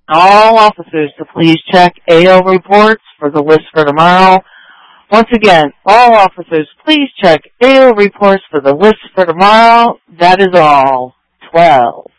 all officers to please check AO reports for the list for tomorrow. Once again, all officers, please check AO reports for the list for tomorrow. That is all. 12.